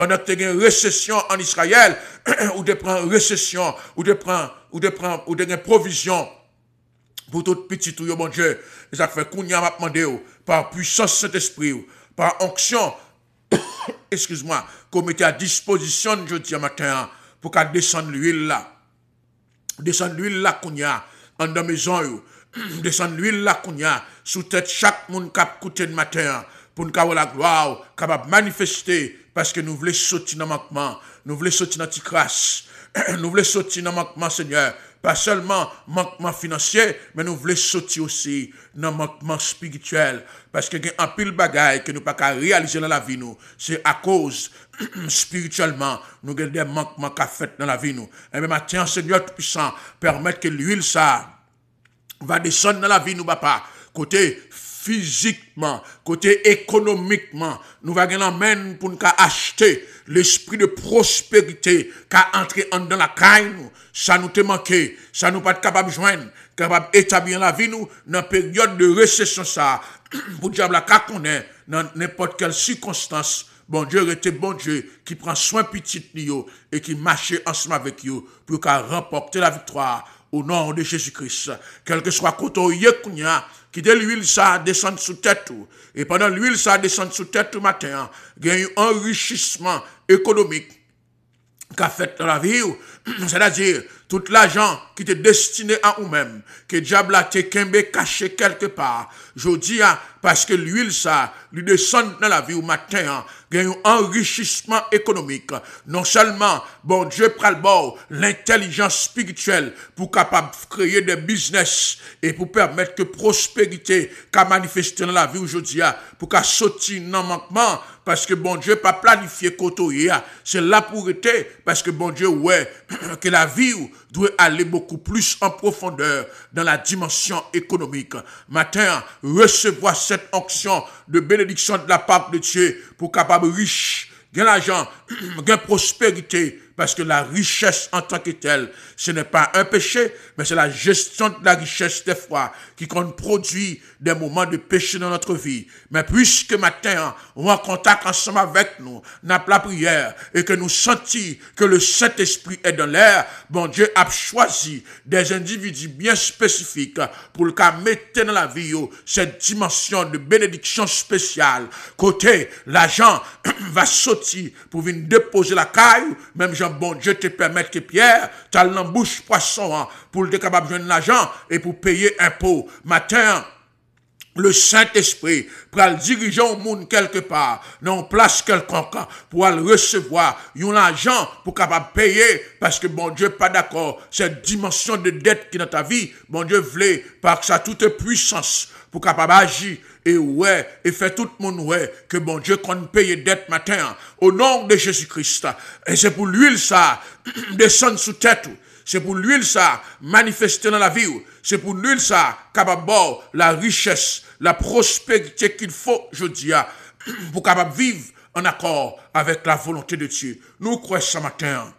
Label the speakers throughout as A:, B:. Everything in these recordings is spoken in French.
A: pendant que tu as une récession en Israël, ou tu prends récession, ou tu as provision pour tout petit tout, bon Dieu. Et ça fait qu'on y a demandé, par puissance Saint-Esprit, par onction, excuse-moi, qu'on mette à disposition, je dis matin, pour qu'elle descende l'huile là. Descendre l'huile là qu'on y a, en dans maison, descendre l'huile là qu'on y a, sous tête chaque monde qui a écouté le matin, pour nous avoir la gloire, capable de manifester, parce que nous voulons sortir dans le manquement, nous voulons sortir dans la crasse, nous voulons sortir dans le manquement, Seigneur. Pas seulement manquement financier, mais nous voulons sortir aussi dans le manquement spirituel. Parce que il y a un pile bagaille que nous ne pouvons pas réaliser dans la vie. C'est à cause, spirituellement, nous avons des manquements qu'a fait dans la vie. Et bien maintenant, Seigneur Tout-Puissant, permettre que l'huile, ça, va descendre dans la vie, papa. Côté physiquement, côté économiquement, nous allons l'emmener pour nous acheter l'esprit de prospérité qui a entré dans la caille, ça nous te manqué, ça nous pas capable de joindre, capable d'établir la vie nous dans période de récession ça, pour diable la qu'on est dans n'importe quelle circonstance. Bon Dieu était bon Dieu qui prend soin petit nous et qui marche ensemble avec vous pour qu'à remporter la victoire au nom de Jésus-Christ. Quel que soit côté qui de l'huile ça descend sous tête et pendant l'huile ça descend sous tête tout matin, il y a eu un enrichissement économique qu'a fait dans la vie, c'est-à-dire tout l'argent qui était destiné à vous-même, que diable a été caché quelque part, je dis parce que l'huile ça lui descend dans la vie au matin, il y a un enrichissement économique. Non seulement, bon Dieu prend le bord, l'intelligence spirituelle pour capable de créer des business et pour permettre que prospérité qu'a manifesté dans la vie aujourd'hui, pour qu'à sortir dans le manquement, parce que bon Dieu pas planifié côté, c'est là pour être, parce que bon Dieu, ouais, que la vie doit aller beaucoup plus en profondeur dans la dimension économique. Matin, recevoir cette onction de bénédiction de la part de Dieu pour capable riche, gain l'argent, gain prospérité, parce que la richesse en tant que telle, ce n'est pas un péché, mais c'est la gestion de la richesse des fois qui produit des moments de péché dans notre vie. Mais puisque matin, on est en contact ensemble avec nous, n'a la prière, et que nous sentons que le Saint-Esprit est dans l'air, bon Dieu a choisi des individus bien spécifiques pour le cas mettre dans la vie cette dimension de bénédiction spéciale. Côté, l'argent va sortir pour venir déposer la caille, même Jean, bon Dieu te permet que Pierre, t'as l'embouche poisson pour le capable de joindre l'argent et pour payer impôt. Matin, le Saint-Esprit pour le diriger au monde quelque part, dans une place quelconque, pour le recevoir, yon l'argent pour capable payer, parce que bon Dieu pas d'accord, cette dimension de dette qui est dans ta vie, bon Dieu voulait, par sa toute puissance, pour capable agir, et ouais, et fait tout le monde ouais, que bon Dieu qu'on paye dette matin, au nom de Jésus-Christ. Et c'est pour l'huile ça, descendre sous tête. C'est pour l'huile ça, manifester dans la vie. C'est pour l'huile ça, capable la richesse, la prospérité qu'il faut, je dis, pour capable vivre en accord avec la volonté de Dieu. Nous croyons ce matin.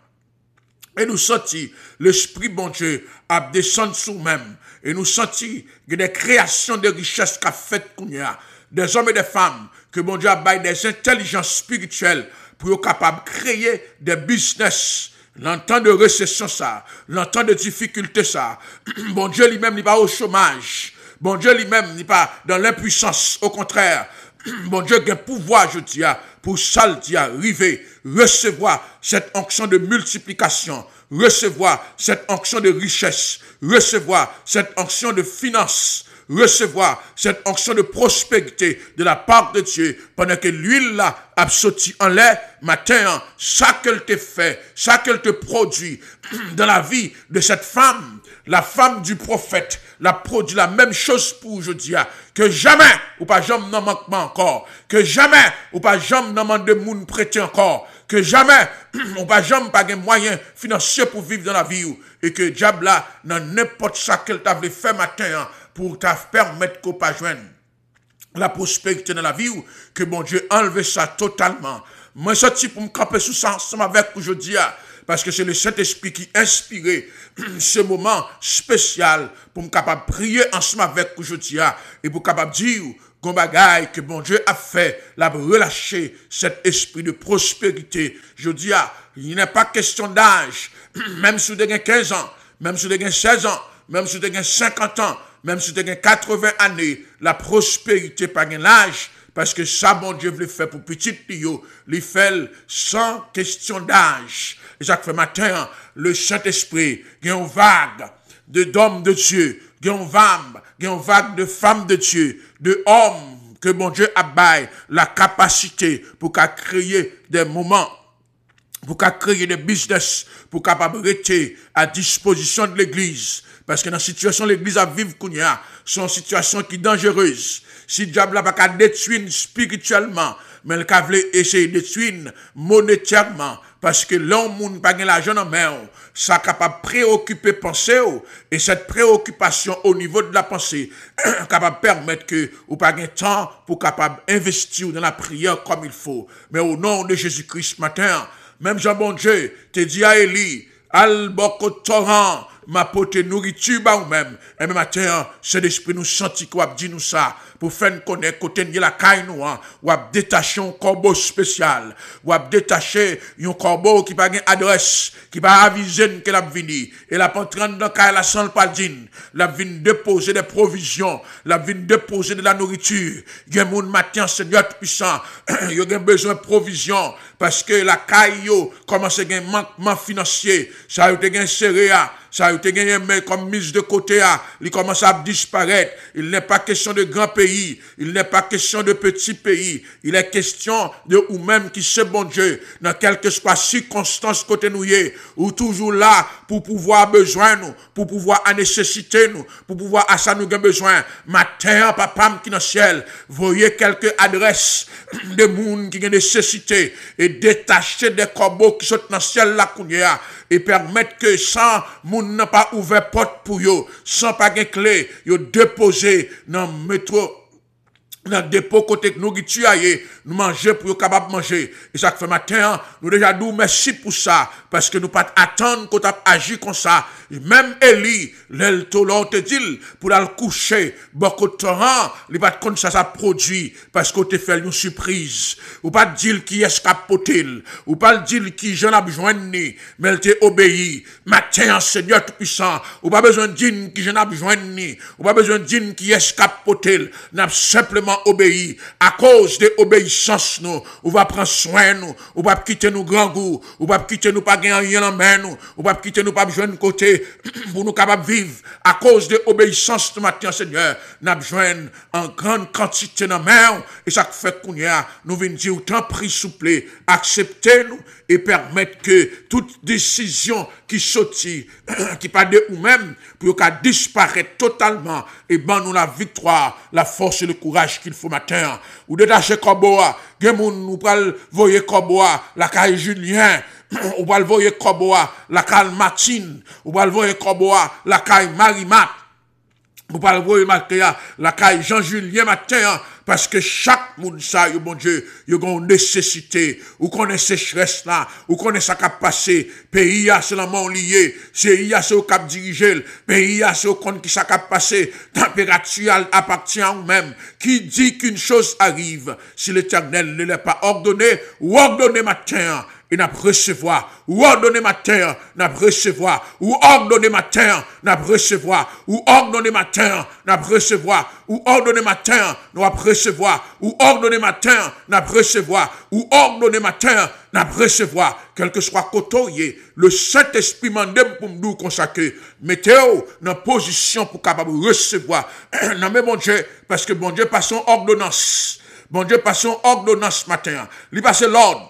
A: Et nous sentons l'Esprit bon Dieu à descendre sur nous-mêmes. Et nous sentons qu'il y a des créations de richesses qu'a fait qu'on y a. Des hommes et des femmes que bon Dieu a baillé des intelligences spirituelles pour être capable de créer des business. L'entend de récession ça, l'entend de difficulté ça. Bon Dieu lui-même n'est pas au chômage. Bon Dieu lui-même n'est pas dans l'impuissance. Au contraire, bon Dieu a un pouvoir, je dis, pour ça, arriver, recevoir cette onction de multiplication, recevoir cette onction de richesse, recevoir cette onction de finance, recevoir cette onction de prospérité de la part de Dieu, pendant que l'huile là a sorti en l'air, matin, ça qu'elle te fait, ça qu'elle te produit dans la vie de cette femme, la femme du prophète, la produit la même chose pour aujourd'hui, que jamais, ou pas jamais n'en manquement encore, que jamais, ou pas jamais n'en manque de monde prêté encore, que jamais, ou pas jamais pas de moyens financiers pour vivre dans la vie, et que diable là, dans n'importe ça qu'elle t'avait fait matin, pour te permettre qu'on pas joindre la prospérité dans la vie, que bon Dieu enlève ça totalement. Moi, sorti pour me camper sous ça ensemble avec aujourd'hui, parce que c'est le Saint-Esprit qui inspirait ce moment spécial pour me capable prier ensemble avec aujourd'hui et pour capable dire qu'on bagaille que bon Dieu a fait, l'a relâché cet esprit de prospérité. Je dis, il n'est pas question d'âge, même si vous avez 15 ans, même si vous avez 16 ans, même si vous avez 50 ans, même si vous avez 80 années, la prospérité pas gain l'âge, parce que ça, bon Dieu veut faire pour petit Lio, il fait sans question d'âge. Et ça fait matin, le Saint-Esprit, il y a une vague d'hommes de Dieu, il y a une vague de femmes de Dieu, de hommes que bon Dieu a baillé la capacité pour créer des moments, pour créer des business, pour capable rester à disposition de l'église. Parce que dans la situation l'église à vivre kounya, sont situation qui est dangereuse. Si diable n'a pas détruire spirituellement, mais le voulait essayer de détruire monétairement, parce que l'homme n'a pas l'argent en main, ça capable préoccuper pensée, et cette préoccupation au niveau de la pensée, capable permettre que ou pas de temps pour capable investir dans la prière comme il faut. Mais au nom de Jésus-Christ matin, même Jean bon Dieu, te dit à Élie, al boko torrent, ma pote nourriture ba ou même. Et même matin, c'est l'esprit nous senti qu'on dit nous ça, pour faire connaître côté de la caille nous, ou à détacher un corbeau spécial, ou à détacher un corbeau qui pas une adresse, qui pas aviser que la vini, et la pentrande dans caille la sans paldine, la vini déposer des provisions, la vini déposer de la nourriture. Il y a mon matin, Seigneur puissant, il y a besoin de provisions, parce que la caille commence à gagner manquement financier, ça a été gagné céréales, ça a été gagné comme mise de côté, il commence à disparaître. Il n'est pas question de grands pays, il n'est pas question de petits pays, il est question de ou même qui c'est bon Dieu, dans quelque soit circonstance côté nous ou toujours là pour pouvoir besoin nous, pour pouvoir à nécessiter nous, pour pouvoir à ça nous avons besoin. Matin, papa qui dans le ciel, voyez quelques adresses de monde qui ont nécessité et détacher des corbeaux qui sont dans le ciel là et permettre que sans moun n'a pas ouvert porte pour yo, sans pas de clé, yo déposer dans le métro, dans le dépôt côté que nous nous manger pour capable manger. Et ça fait matin, nous déjà nous merci pour ça, parce que nous pas attendre qu'on t'a agi comme ça. Même Élie, l'el tolon te dit, pour la coucher, beaucoup de temps, il pas comme ça produit, parce qu'on te fait une surprise. Ou pas dire qui est capotil, ou pas dire qui j'en a besoin ni, mais elle te obéit. Matin, Seigneur tout-puissant, ou pas besoin de dire qui j'en a besoin ni, ou pas besoin de dire qui est capotil, n'a simplement obéi. À cause de obéissance, nous, on va prendre soin nous, on va quitter nous grand goût, on va quitter nous pas gagner rien en main nous, on va quitter nous pas besoin de côté, pour nous capables de vivre. À cause de obéissance de matin, Seigneur, nous besoin en grande quantité dans main, et ça fait qu'on y a, nous venons dire, autant pris souple, acceptez-nous, et permettre que toute décision qui sortit, qui pas de ou même, pour qu'elle disparaisse totalement, et ben nous la victoire, la force et le courage qu'il faut matin. Ou détacher Koboa, nous pral voyer Koboa, la caille Julien, ou pral voyer Koboa, la caille Martine, ou pral voyer Koboa, la caille Marimat, ou pral voyer matin, la caille Jean-Julien matin, parce que chaque monde ça, bon Dieu, il y a une nécessité, ou connaît sécheresse là, ou connaît ça qui a passé, pays a seulement lié, pays a ce cap dirigé, pays a ce qui ça qui a passé, température appartient à nous-mêmes, qui dit qu'une chose arrive, si l'Éternel ne l'a pas ordonné, ou ordonné matin, et n'a recevoir, ou ordonner matin, n'a recevoir, ou ordonner matin, n'a recevoir, ou ordonner matin, n'a recevoir, ou ordonner matin, n'a recevoir, ou ordonner matin, n'a recevoir, ou ordonner matin, n'a recevoir, quel que soit côté, le Saint-Esprit mande pour nous consacrer, mettez-vous dans position pour capable recevoir, non mais bon Dieu, parce que bon Dieu passe son ordonnance, bon Dieu passe son ordonnance matin, il passe l'ordre,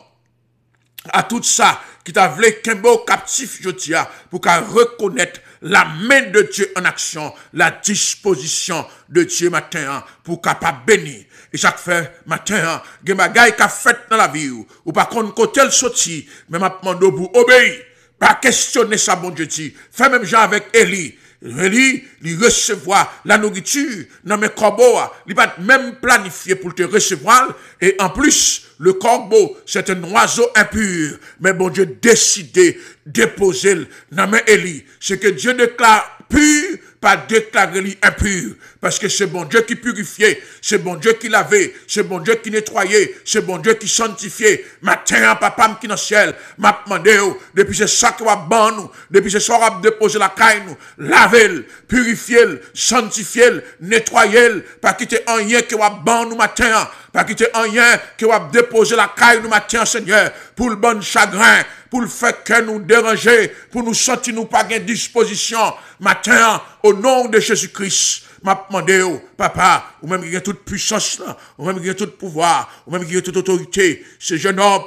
A: à tout ça qui t'a voulu qu'un captif je dis pour qu'à reconnaître la main de Dieu en action, la disposition de Dieu matin pour capable bénir. Et chaque fait matin, gen bagay qu'a fait dans la vie ou pas contre côté le sorti, mais m'a demandé pour obéir, pas questionner ça bon Dieu dit. Fait même genre avec Élie. il recevoir la nourriture dans mes corbeaux, il va même planifier pour te recevoir, et en plus, le corbeau, c'est un oiseau impur, mais bon Dieu décidé déposer dans mes Élie, ce que Dieu déclare pur, pas déclarer lui impur, parce que c'est bon Dieu qui purifiait, c'est bon Dieu qui lavait, c'est bon Dieu qui nettoyait, c'est bon Dieu qui sanctifiait. Matin, papa qui dans le ciel, m'a demandé, depuis ce ça qui va ban nous, depuis ce soir va déposer la caille nous, laver, purifier, sanctifier, nettoyer, pas quitter un rien qui va ban nous matin, pas quitter un rien qui va déposer la caille nous matin, Seigneur, pour le bon chagrin, pour le fait que nous déranger, pour nous sentir nous pas gain disposition, matin, au nom de Jésus-Christ, m'a demandé, papa, ou même qui a toute puissance, ou même qui a tout pouvoir, ou même qui a toute autorité, ce jeune homme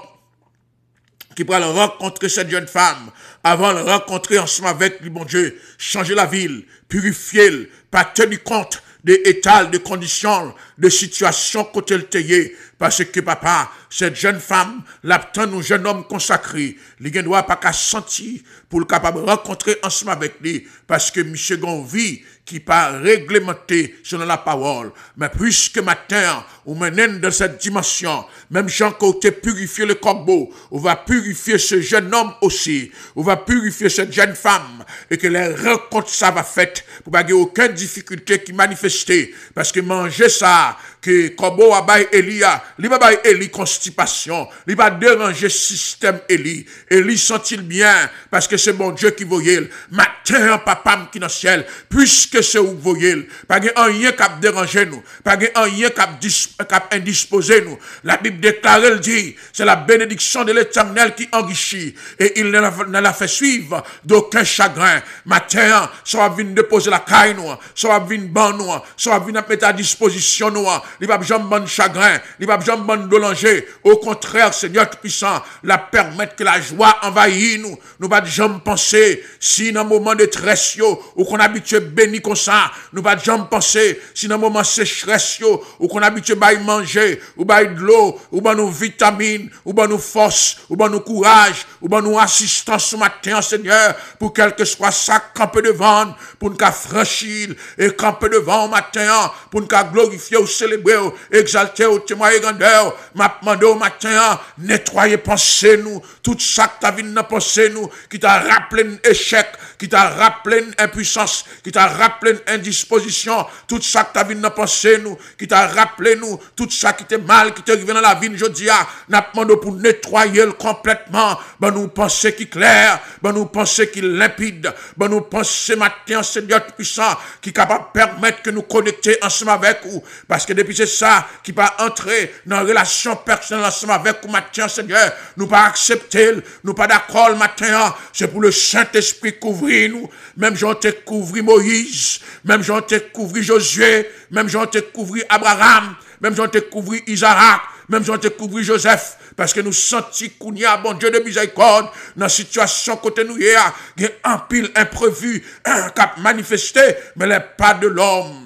A: qui va rencontrer cette jeune femme, avant de rencontrer ensemble avec lui, mon Dieu, changer la ville, purifier, pas tenir compte des états, de conditions, de situations côté le théier, parce que papa, cette jeune femme, l'abtend nous jeune homme consacré, il ne doit pas qu'à sentir pour le capable de rencontrer ensemble avec lui, parce que monsieur gon vie qui pas réglementé selon la parole, mais puisque matin, on mène dans cette dimension, même Jean côté purifier le corbeau, on va purifier ce jeune homme aussi, on va purifier cette jeune femme, et que les rencontres ça va faites, pour pas qu'il y ait aucune difficulté qui manifeste, parce que manger ça, que corbeau a bail Elia, il va bail Eli constipation, il va déranger système Eli, Eli sent-il bien, parce que c'est mon Dieu qui voyait, matin, papa qui dans le ciel, puisque c'est où voyez, pas rien qui a dérangé nous, pas rien qui a indisposé nous. La Bible déclare, elle dit, c'est la bénédiction de l'Éternel qui enrichit, et il ne la fait suivre d'aucun chagrin. Matin, ça va venir déposer la caille nous, ça va venir ban nous, ça va venir mettre à disposition nous, il va jamais bon chagrin, il va jamais bon dolanger. Au contraire, Seigneur Tout-Puissant, la permettre que la joie envahisse nous. Nous va jamais penser, si dans un moment de tresse, ou qu'on habitue béni comme ça, nous va jamais penser, si dans un moment sécheresse, ou qu'on habitue bail manger, ou bail de l'eau, ou bail nous vitamines, ou bail nous force, ou bail nous courage, ou bail nous assistance ce matin, Seigneur, pour quel que soit ça, camper devant, pour nous franchir, et camper devant au matin, pour nous glorifier ou célébrer, exalter ou témoigner grandeur, m'a demandé au matin, nettoyer pensée nous, tout ça que t'as vu dans pensée nous, qui t'a rappelé un échec, qui t'a rappelé une impuissance, qui t'a rappelé une indisposition, tout ça que t'as vu dans pensée nous, qui t'a rappelé nous, tout ça qui t'est mal, qui t'est arrivé dans la vie, je dis, n'a demandé pour nettoyer complètement, ben nous penser qui clair, ben nous penser qui limpide, ben nous penser matin, Seigneur puissant, qui est capable de permettre que nous connecter ensemble avec vous, parce que depuis c'est ça qui va entrer dans une relation personnelle ensemble avec vous matin, Seigneur, nous pas accepter, nous pas d'accord le matin, c'est pour le Saint-Esprit couvrir nous, même j'en te couvrir Moïse, même j'en te couvrir Josué, même j'en te couvrir Abraham, même j'en te couvrir Isaac, même j'en te couvrir Joseph, parce que nous sentons qu'il y a bon Dieu de miséricorde dans la situation côté nous, il y a un pile imprévu qui a manifesté, mais les pas de l'homme,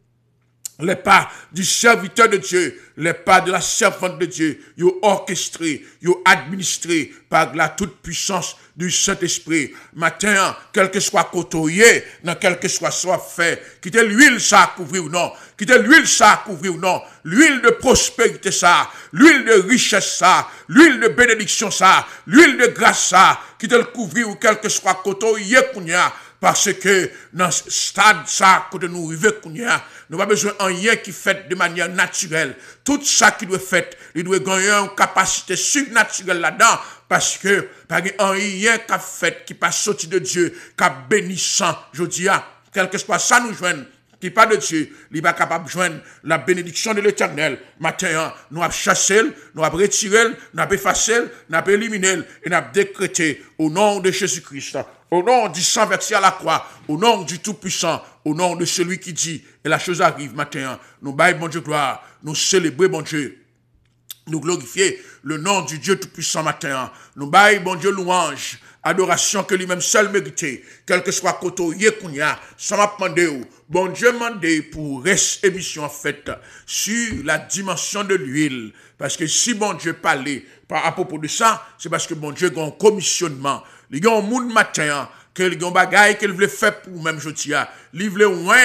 A: les pas du serviteur de Dieu, les pas de la servante de Dieu, ils orchestrés, ils administrés par la toute puissance du Saint-Esprit. Matin, quel que soit côtoyé, dans quel que soit fait, quittez l'huile ça à couvrir ou non, quittez l'huile ça à couvrir ou non, l'huile de prospérité ça, l'huile de richesse ça, l'huile de bénédiction ça, l'huile de grâce ça, quittez le couvrir ou quel que soit côtoyé kounya, parce que dans ce stade ça, quand nous arrivons kounya, nous n'avons pas besoin de rien qui fait de manière naturelle. Tout ça qui doit fait, il doit gagner une capacité surnaturelle là-dedans, parce que pas rien qui a fait, qui pas sorti de Dieu, qui a bénissant, je dis, quel que soit ça nous joigne, qui pas de Dieu, il n'est pas capable de joindre la bénédiction de l'Éternel. Matin, nous avons chassé, nous avons retiré, nous avons effacé, nous avons éliminé, et nous avons décrété au nom de Jésus-Christ, au nom du sang versé à la croix, au nom du Tout-Puissant, au nom de celui qui dit, et la chose arrive matin, nous baillons bon Dieu gloire, nous célébrons bon Dieu, nous glorifier le nom du Dieu Tout-Puissant matin, nous baillons bon Dieu louange, adoration que lui-même seul méritait, quel que soit côté kounya, ça m'a demandé, bon Dieu m'a demandé pour reste émission faite sur la dimension de l'huile, parce que si bon Dieu parlait à propos de ça, c'est parce que bon Dieu a un commissionnement, il y a un monde matin que le bagay qu'elle voulait faire pour même jodia, il voulait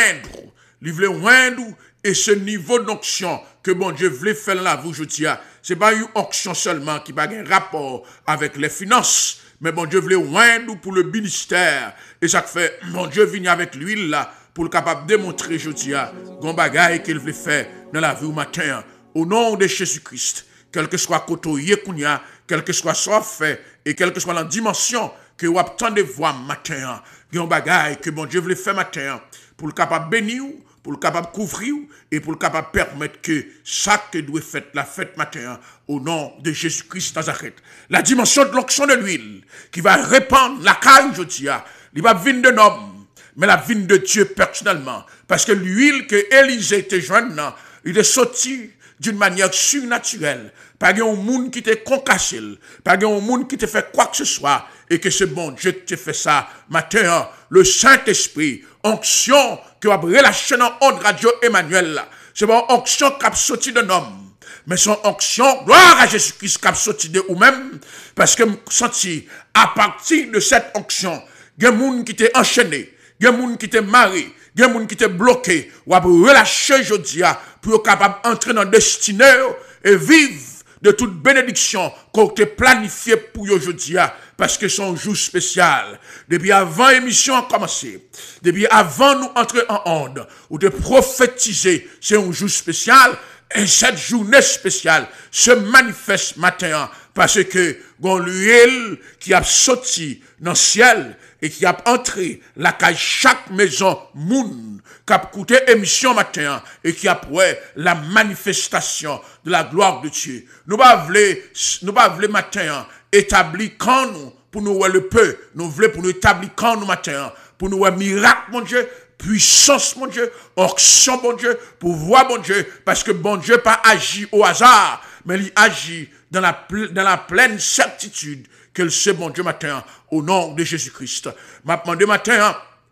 A: oindre, et ce niveau d'onction que bon Dieu voulait faire dans la vie jodia, c'est pas une onction seulement qui n'a un rapport avec les finances, mais bon Dieu voulait oindre pour le ministère, et ça fait, bon Dieu vient avec l'huile là, pour le capable de démontrer jodia, gon bagay qu'il voulait faire dans la vie au matin, au nom de Jésus-Christ, quel que soit côté kounya, quel que soit son fait, et quelle que soit la dimension que vous attendez voir matin, il y a un bagay que bon Dieu voulait faire matin, pour le capable bénir, pour le capable couvrir, et pour le capable permettre que chaque doit faire la fête matin, au nom de Jésus-Christ Nazareth. La dimension de l'onction de l'huile, qui va répandre la caille, je dis, il va venir d'un homme, mais la vigne de Dieu personnellement, parce que l'huile que Élisée était jeune, il est sorti d'une manière surnaturelle. Pas de monde qui te concassé, pas de monde qui te fait quoi que ce soit, et que c'est bon Dieu qui te fait ça. Matin, le Saint-Esprit, onction que va relâcher dans onde radio Emmanuel, c'est bon onction qui a sorti d'un homme. Mais son onction, gloire à Jésus-Christ qui a sorti de vous-même, parce que me senti, à partir de cette onction, il y a des gens qui t'ont enchaîné, il y a des gens qui t'ont marié, il y a des gens qui t'ont bloqué, ou à relâcher aujourd'hui, pour être capable d'entrer dans le destinée et vivre de toute bénédiction qu'on t'a planifié pour aujourd'hui, parce que c'est un jour spécial. Depuis avant l'émission a commencé, depuis avant nous entrer en onde, ou de prophétiser, c'est un jour spécial, et cette journée spéciale se manifeste matin, parce que l'huile qui a sorti dans le ciel, et qui a entré la caille chaque maison moun, qui a coûté émission matin, et qui a prouvé la manifestation de la gloire de Dieu. Nous pas voulons matin établir quand nous, pour nous voir le peu, nous voulons pour nous établir quand nous matin, pour nous voir miracle, mon Dieu, puissance, mon Dieu, onction, mon Dieu, pouvoir, mon Dieu, parce que bon Dieu pas agi au hasard, mais il agit dans la pleine certitude que c'est bon Dieu matin, au nom de Jésus-Christ. M'a demandé matin,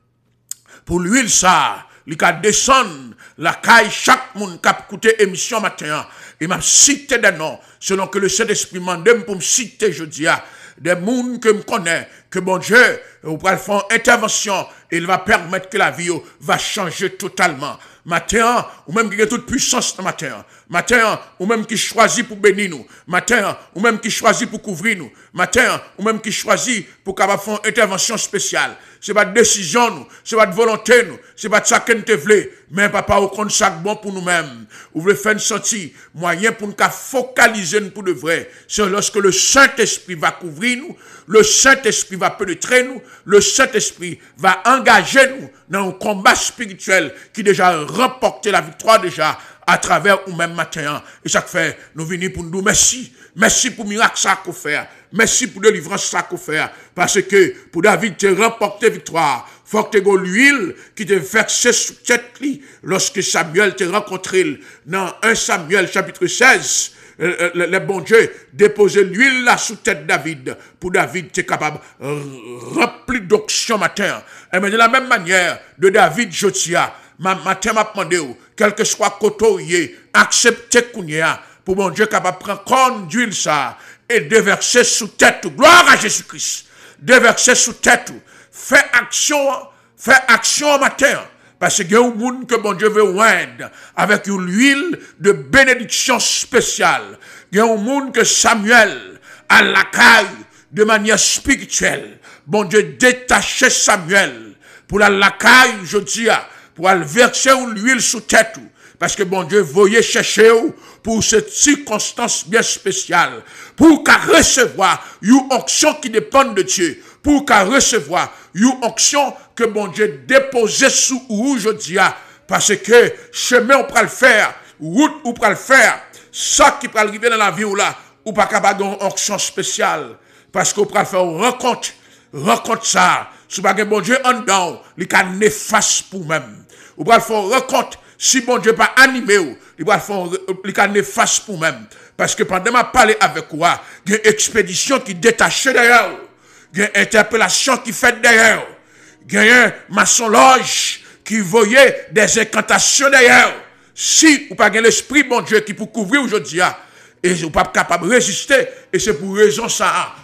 A: pour l'huile ça, il a descendre la caille chaque monde qui a écouté émission matin, et m'a cité des noms, selon que le Saint-Esprit m'a demandé pour me citer, je dis, des mondes que me connaît, que bon Dieu, vous pourrez faire une intervention, et il va permettre que la vie va changer totalement. Matin, ou même qui a toute puissance dans matin. Matin, ou même qui choisit pour bénir nous. Matin, ou même qui choisit pour couvrir nous. Matin, ou même qui choisit pour faire une intervention spéciale. C'est pas de décision nous, c'est pas de volonté nous, c'est pas de ça qu'on te voulait. Mais papa, au compte ça bon pour nous-mêmes. Vous voulez faire une sortie, moyen pour nous focaliser nous pour de vrai. C'est lorsque le Saint-Esprit va couvrir nous, le Saint-Esprit va pénétrer nous, le Saint-Esprit va engager nous dans un combat spirituel qui déjà remporté la victoire déjà à travers ou même matin. Et ça fait, nous venons pour nous dire merci. Merci pour le miracle ça qu'on fait. Merci pour la délivrance ça qu'on fait. Parce que pour David, tu as remporté victoire. Faut que tu aies l'huile qui te versée sous tête lorsque Samuel t'a rencontré dans 1 Samuel chapitre 16. Le bon Dieu déposer l'huile là sous tête David. Pour David, tu es capable rempli d'onction matin. Et mais de la même manière, de David, Josia, matin m'a demandé, quel que soit côté, acceptez Kounia, pour mon Dieu capable de prendre corne d'huile ça, et déverser sous tête, gloire à Jésus-Christ, déverser sous tête, fais action matin, parce qu'il y a un monde que bon Dieu veut oindre, avec une huile de bénédiction spéciale. Il y a un monde que Samuel, à la caille, de manière spirituelle, bon Dieu détaché Samuel, pour la caille, je dis, pour aller verser l'huile sous tête, parce que bon Dieu voyait chercher pour cette circonstance bien spéciale, pour qu'à recevoir une onction qui dépend de Dieu, pour qu'à recevoir une onction que bon Dieu déposait sous où je dis, parce que chemin on peut le faire, route on peut le faire, ça qui peut arriver dans la vie ou là, ou pas capable d'une onction spéciale, parce qu'on peut faire une rencontre ça, si pas que bon Dieu en dedans, il est néfaste pour même. Ou pas faire rencontre, si bon Dieu pas animé, il va faire il néfaste pour même. Parce que pendant ma parler avec moi, il y a une expédition qui détache derrière, il y a une interpellation qui fait derrière, il y a un maçon-loge qui voyait des incantations derrière. Si ou pas l'esprit bon Dieu qui peut couvrir aujourd'hui, et vous pas capable de résister, et c'est pour raison ça,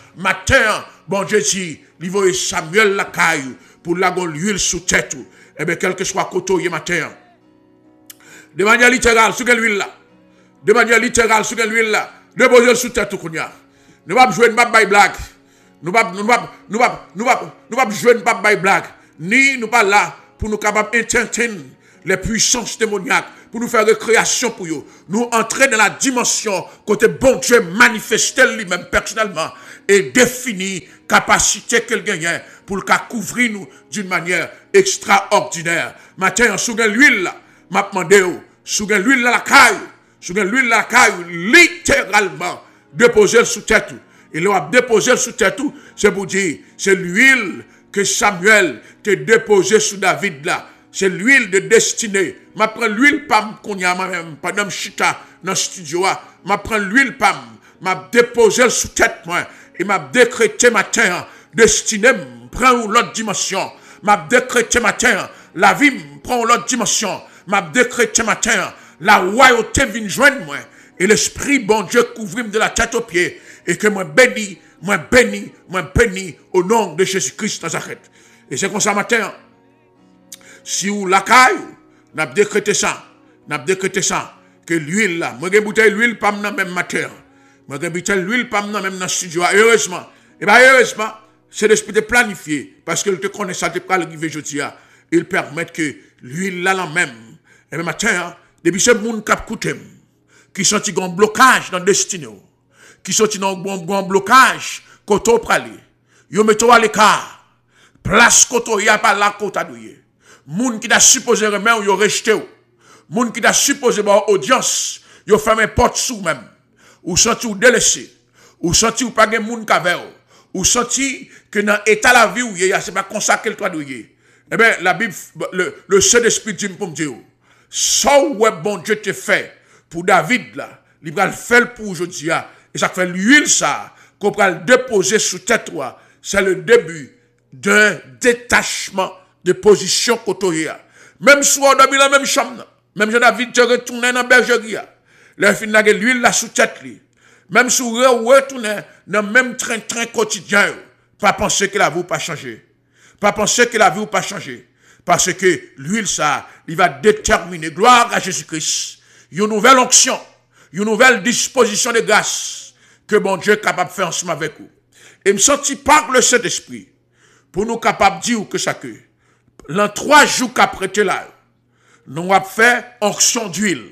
A: matin, bon Dieu dit, il voit Samuel la caille pour la l'huile sous tête. Eh bien, quel que soit côté matin. De manière littérale, sur l'huile là. De manière littérale, sur l'huile là. Déposer sous tête qu'on y a. Nous ne jouer pas de blague. Nous ne pas jouer pas de blague. Ni nous pas là pour nous capables d'entertainer les puissances démoniaques, pour nous faire récréation pour eux. Nous entrer dans la dimension côté bon Dieu manifester lui-même personnellement et définir capacité qu'il gagne pour le cas couvrir nous d'une manière extraordinaire. Matin, sous l'huile là, m'a demandé, sous l'huile la caille, sous l'huile la caille, littéralement, déposer sous tête. Et là, déposer sous tête, c'est pour dire, c'est l'huile que Samuel t'a déposé sous David là. C'est l'huile de destinée. Je prends l'huile pam qu'on y a même pendant chita dans le studio. Je prends l'huile pam, m'a déposé sous tête moi et m'a décrété matin destinée prend l'autre dimension. M'a décrété matin la vie prend l'autre dimension. M'a décrété matin la royauté vient joindre moi et l'esprit bon Dieu couvre de la tête aux pieds et que moi béni au nom de Jésus-Christ Nazareth. Et c'est comme ça matin. Si vous la caille, n'a décrété ça, que l'huile là, moi j'ai bouteille l'huile pas dans même matière, moi j'ai bouteille l'huile pas dans même dans studio, heureusement, et bien heureusement, c'est l'esprit de planifier, parce qu'il te connaît ça, tu peux arriver jeudi, il permet que l'huile là la même, et bien matin, depuis ce monde qui a coûté, qui sont un blocage dans le destiné, qui sont un blocage, koto prali, yo mettons à l'écart, place koto y a pas la kota douye. Moun qui t'a supposé remettre ou rejeté ou. Moun qui t'a supposé avoir audience, yo fermé porte sous même. Ou senti ou délaissé. Ou senti ou pas gen moun kave ou senti que dans état la vie ou y a c'est pas consacré le toi douye. Eh bien la Bible le Saint-Esprit dit pour me dire ça ouais bon Dieu te fait pour David là, il va le faire pour aujourd'hui et ça fait l'huile ça qu'on va le déposer sous tête toi, c'est le début d'un détachement de position côtoyée. Même si on dormi dans la même chambre, même David te retourne dans la bergerie, le fin de l'huile là sous tête li. Même si on retourne dans le même train quotidien, pas penser que la vie pas changer. Pas penser que la vie pas changer. Parce que l'huile ça, il va déterminer, gloire à Jésus-Christ, une nouvelle onction, une nouvelle disposition de grâce que bon Dieu est capable de faire ensemble avec vous. Et me sentis par le Saint-Esprit pour nous capables de dire que ça que l'an 3 jours qu'après là, nous avons fait onction d'huile.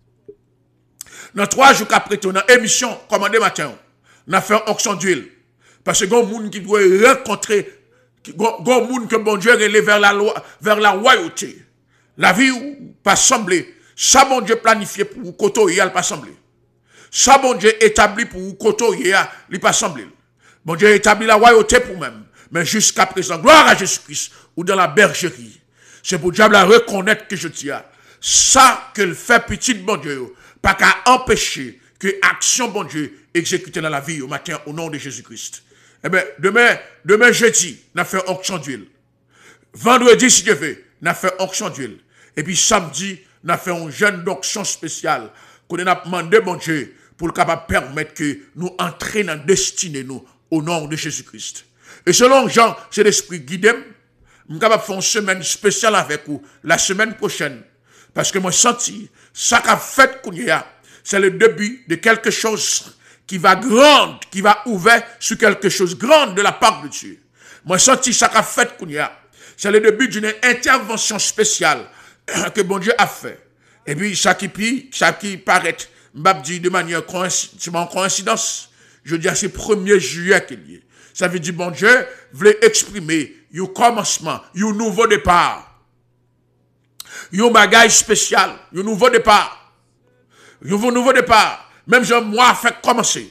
A: Dans 3 jours qu'après, dans l'émission commandée matin, nous avons fait onction d'huile. Parce que il y a des gens qui doivent rencontrer, il y a des gens que bon Dieu relève vers la royauté. La vie pas semblé. Ça bon Dieu planifié pour vous, koto il pas semblé. Ça bon Dieu établi pour vous, koto il pas semblé. Bon Dieu établi la royauté pour même. Mais jusqu'à présent, gloire à Jésus-Christ, ou dans la bergerie. C'est pour diable à reconnaître que je dis, ça que le fait petit bon Dieu, pas qu'à empêcher que action bon Dieu exécutée dans la vie au matin au nom de Jésus-Christ. Eh bien, demain jeudi, on a fait onction d'huile. Vendredi, si Dieu veut, on a fait onction d'huile. Et puis samedi, on a fait un jeûne d'onction spécial qu'on a demandé bon Dieu pour le capable permettre que nous entrions dans la destinée nous au nom de Jésus-Christ. Et selon Jean, c'est l'esprit guidé. Je suis capable de faire une semaine spéciale avec vous la semaine prochaine. Parce que moi, senti, ça qu'a fait qu'on y a, c'est le début de quelque chose qui va grande, qui va ouvrir sur quelque chose de grand de la part de Dieu. Moi, senti, ça qu'a fait qu'on y a, c'est le début d'une intervention spéciale que bon Dieu a fait. Et puis, ça qui paraît, m'a dit de manière coïncidence, je dis à c'est 1er juillet qu'il y est. Ça veut dire, bon Dieu voulait exprimer un commencement, un nouveau départ. Un bagage spécial, un nouveau départ. Un nouveau départ. Même si moi a fait commencer.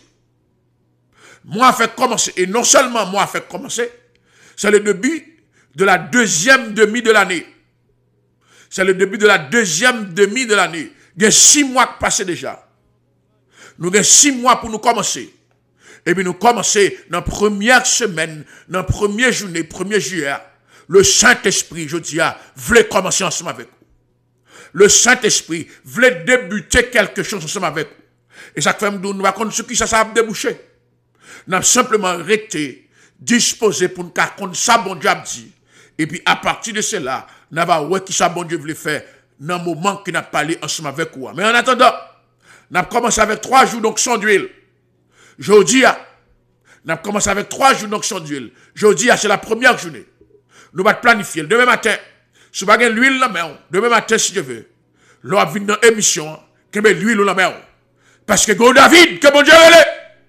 A: Moi a fait commencer. Et non seulement moi a fait commencer, c'est le début de la deuxième demi de l'année. C'est le début de la deuxième demi de l'année. Il y a 6 mois qui passent déjà. Nous avons 6 mois pour nous commencer. Et puis nous commençons dans la première semaine, dans la première journée, 1er juillet. Le Saint-Esprit, je dis, voulait commencer ensemble avec vous. Le Saint-Esprit voulait débuter quelque chose ensemble avec vous. Et ça fait nous raconte ce qui ça a débouché. N'a simplement arrêté, disposé pour nous comprendre ça, bon Dieu a dit. Et puis, à partir de cela, nous allons voir qui ça, bon Dieu voulait faire dans le moment qu'il n'a parlé ensemble avec vous. Mais en attendant, nous avons commencé avec 3 jours d'onction d'huile. Jeudi, nous avons commencé avec 3 jours d'onction d'huile. Jeudi, c'est la première journée. Nous allons planifier. Demain matin, si vous avez l'huile dans la main, demain matin, si je veux, nous allons venir dans l'émission, que l'huile dans la main. Parce que Go David, que bon Dieu est.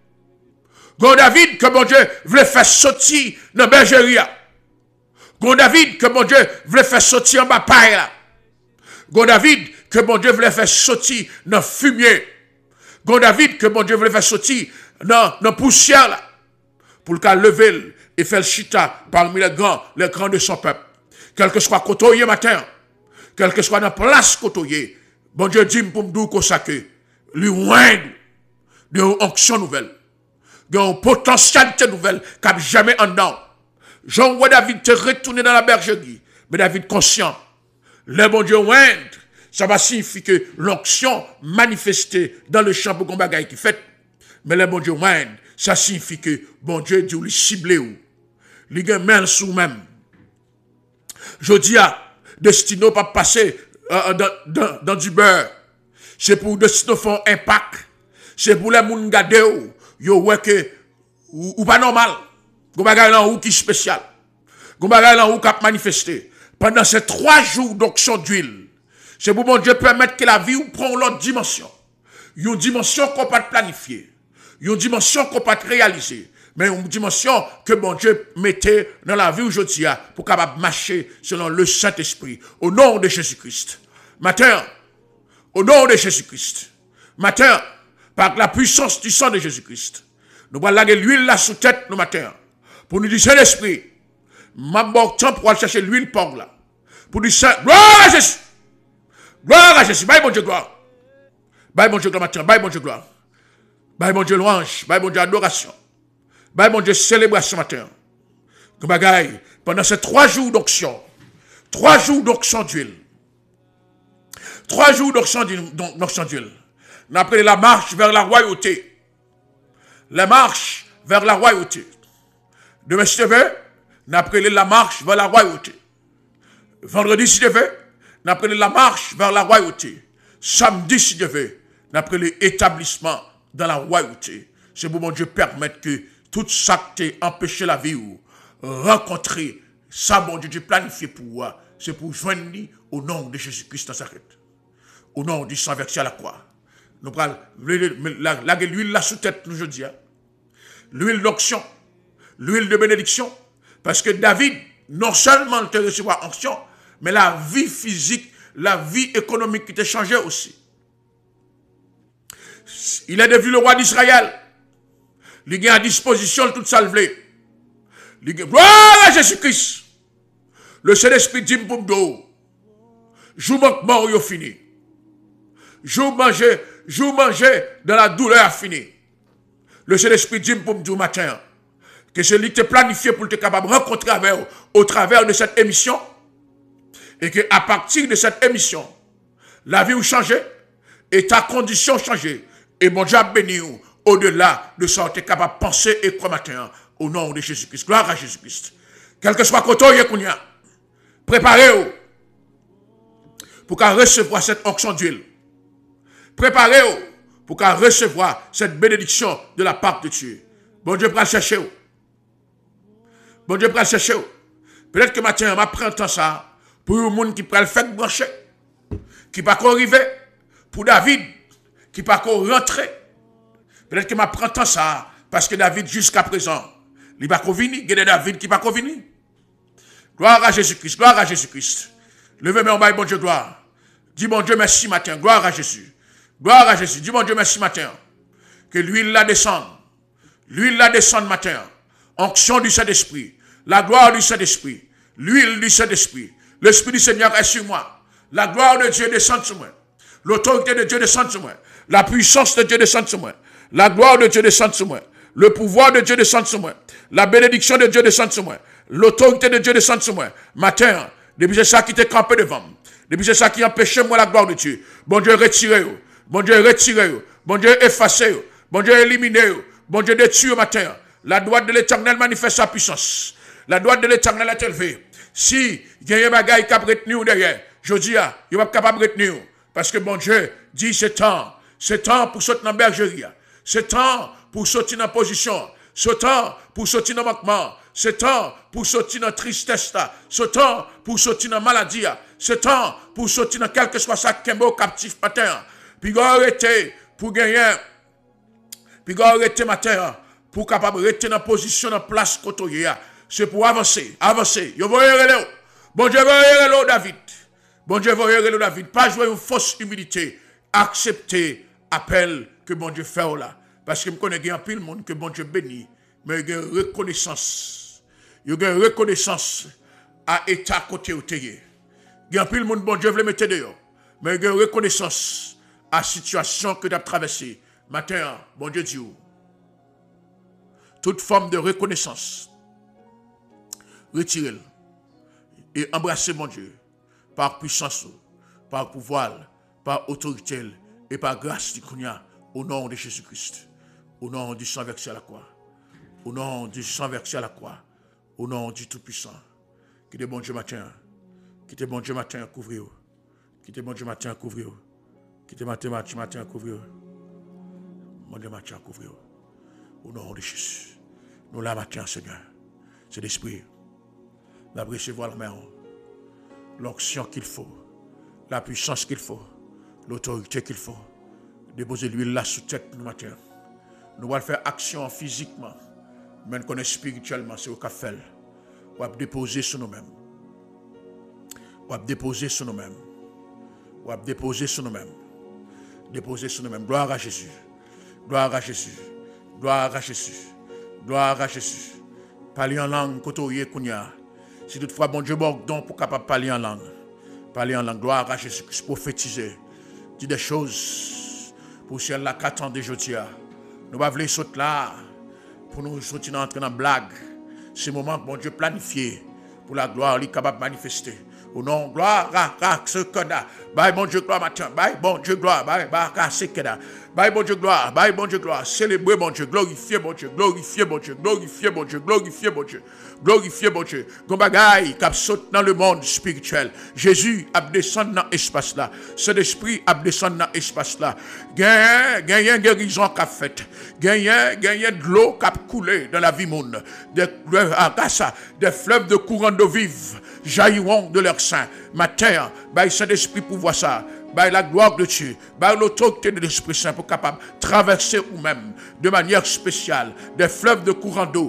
A: Go David, que bon Dieu voulait faire sortir dans la bergerie. Go David, que bon Dieu voulait faire sortir en bas paille. Go David, que bon Dieu voulait faire sortir dans le fumier. Go David, que bon Dieu voulait faire sortir dans la poussière là. Pour le cas lever et faire le chita parmi les grands de son peuple. Quel que soit côtoyé matin, quel que soit dans la place côtoyé, bon Dieu dit pour nous consacrer, lui oindre de onction nouvelle, de potentialité nouvelle, qui jamais en dedans. Jean vois David te retourner dans la bergerie, mais David conscient, le bon Dieu oindre, ça va signifier que l'onction manifestée dans le champ pour qu'on bagaille qui fait, mais le bon Dieu oindre, ça signifie que bon Dieu dit ou lui ciblé ou, lui gagne main sous même. Je dis à Destino pas passer dans du beurre. C'est pour Destino faire un impact. C'est pour les gens garder ou yo ouais que ou pas normal. Go bagay là ou qui spécial. Go bagay là ou qui manifester. Pendant ces 3 jours d'onction d'huile. C'est pour bon Dieu permettre que la vie ou prend l'autre dimension. Une dimension qu'on peut planifier. Une dimension qu'on peut réaliser. Mais une dimension que bon Dieu mettait dans la vie aujourd'hui pour capable marcher selon le Saint-Esprit. Au nom de Jésus-Christ. Matin, au nom de Jésus-Christ. Matin, par la puissance du sang de Jésus-Christ. Nous allons laguer l'huile là sous tête nous matin. Pour nous dire Saint-Esprit. Ma bon temps pour aller chercher l'huile pour là. Pour dire Saint, gloire à Jésus. Gloire à Jésus. Bye bon Dieu gloire. Bye bon Dieu gloire matin. Bye bon Dieu gloire. Bye bon Dieu louange. Bye bon Dieu adoration. Bye mon Dieu, célébration matin. Que bagaille, pendant ces 3 jours d'onction, 3 jours d'onction d'huile, 3 jours d'onction d'huile, on appelle la marche vers la royauté. La marche vers la royauté. Demain, si tu veux, on appelle la marche vers la royauté. Vendredi, si tu veux, on appelle la marche vers la royauté. Samedi, si tu veux, on appelle l'établissement dans la royauté. C'est pour mon Dieu permettre que tout ça qui t'a empêché la vie ou rencontrer ça, bon Dieu, planifié pour moi, c'est pour joindre au nom de Jésus-Christ Nazareth. Au nom du sang versé à la croix. Nous prenons l'huile là sous tête nous aujourd'hui. L'huile d'onction, l'huile de bénédiction. Parce que David, non seulement te recevoir onction, mais la vie physique, la vie économique qui t'a changé aussi. Il est devenu le roi d'Israël. Il a à disposition toute sa levée. Gloire à Jésus-Christ. Le Saint-Esprit dit pour nous, jour manquement, il fini. Jour manger dans la douleur fini. Le Saint-Esprit dit pour nous matin, que celui qui est planifié pour être capable de rencontrer avec vous au travers de cette émission, et que à partir de cette émission, la vie vous changé, et ta condition changée, et mon Dieu a béni vous. Au-delà de ça, tu es capable de penser et croire matin au nom de Jésus-Christ. Gloire à Jésus-Christ. Quel que soit le côté où vous préparez-vous pour qu'à recevoir cette onction d'huile. Préparez-vous pour qu'à recevoir cette bénédiction de la part de Dieu. Bon Dieu, prend chercher vous. Bon Dieu, prend chercher vous. Peut-être que matin, on prend temps ça pour un monde qui prend le fait brancher, qui ne peut pas arriver, pour David, qui ne peut pas rentrer. Peut-être que je prends tant ça, parce que David, jusqu'à présent, il n'a pas venir. Il y a David qui n'a pas venir. Gloire à Jésus-Christ, gloire à Jésus-Christ. Levez-moi en bas, bon Dieu, gloire. Dis mon Dieu, merci matin, gloire à Jésus. Gloire à Jésus, dis mon Dieu, merci matin. Que l'huile la descende. L'huile la descende matin. Onction du Saint-Esprit. La gloire du Saint-Esprit. L'huile du Saint-Esprit. L'Esprit du Seigneur est sur moi. La gloire de Dieu descend sur moi. L'autorité de Dieu descend sur moi. La puissance de Dieu descend sur moi. La gloire de Dieu descend sur moi. Le pouvoir de Dieu descend sur moi. La bénédiction de Dieu descend sur moi. L'autorité de Dieu descend sur moi. Matin, depuis c'est ça qui t'est campé devant. Depuis c'est ça qui empêchait moi la gloire de Dieu. Bon Dieu, retirez-vous. Bon Dieu, retirez-vous. Bon Dieu, effacez-vous. Bon Dieu, éliminez-vous. Bon Dieu, détruit au matin. La droite de l'Éternel manifeste sa puissance. La droite de l'Éternel est élevée. Si il y a un bagage qui a retenu derrière, je dis, il n'est pas capable de retenir. Parce que bon Dieu dit, c'est temps pour sortir dans la bergerie. C'est temps pour sortir dans la position. C'est temps pour sortir dans le manquement. C'est temps pour sortir dans la tristesse. C'est temps pour sortir dans la maladie. C'est temps pour sortir dans quelque chose ça qui est au captif matin. Puis arrêter pour gagner. Puis arrêter matin pour capable rester dans la position, dans la place côté. C'est pour avancer. Yo voyez là. Bon Dieu voyez là David. Bon Dieu voyez là David. Pas jouer une fausse humilité. Accepter appel que bon Dieu fait là. Parce que je connais bien pile monde que bon Dieu bénit. Mais il y a une reconnaissance. Il y a une reconnaissance à l'état côté où tu es. Il y a pile monde bon Dieu veut le mettre dehors. Mais il y a une reconnaissance à la situation que tu as traversée. Matin, bon Dieu dit où? Toute forme de reconnaissance, retirez-le et embrassez mon Dieu par puissance, par pouvoir, par autorité et par grâce du Kounia au nom de Jésus-Christ, au nom du sang versé à la croix, au nom du sang versé à la croix, au nom du Tout-Puissant. Qui est bon Dieu matin, qui est bon Dieu matin, couvrez-vous, qui est bon Dieu matin, couvrez-vous, qui est matin, couvrez-vous, mon Dieu matin, couvrez-vous, au nom de Jésus. Nous la matin, Seigneur, c'est l'esprit. Nous avons recevoir la main, l'onction qu'il faut, la puissance qu'il faut, l'autorité qu'il faut. Déposer l'huile là sous tête nous matin. Nous allons faire action physiquement, mais nous connaissons spirituellement, c'est au café. Nous allons déposer sur nous-mêmes. Nous allons déposer sur nous-mêmes. Nous allons déposer sur nous-mêmes. Déposer sur nous-mêmes. Gloire à Jésus. Gloire à Jésus. Gloire à Jésus. Gloire à Jésus. Parler en langue, kotoye kounya. Si toutefois, bon Dieu, bon don pour capable parler en langue. Parler en langue. Gloire à Jésus. Prophétiser. Dire des choses. Pour celle là qu'attendait aujourd'hui. Nous ne voulons pas sauter là. Pour nous sortir entrer dans la blague. C'est le moment que bon Dieu planifié. Pour la gloire, il est capable de manifester. Au nom, gloire à ce que là. Bye bon Dieu, gloire matin. Bye bon Dieu, gloire. Bye à ce que là. Bye bon Dieu, gloire. Bye bon Dieu, gloire. Célébrer bon Dieu. Glorifier bon Dieu. Glorifier bon Dieu. Glorifier bon Dieu. Glorifier bon Dieu. Glorifier bon Dieu. Gon bagay qui saute dans le monde spirituel. Jésus a descendu dans l'espace là. Cet esprit a descendu dans l'espace là. Gagne guérison qu'a fait. Gagne de l'eau qui a coulé dans la vie monde. Des fleuves de courant d'eau vive jailliront de leur sein. Matin, by Saint-Esprit pour voir ça. By la gloire de Dieu, by l'autorité de l'Esprit Saint pour capable traverser ou même de manière spéciale des fleuves de courant d'eau,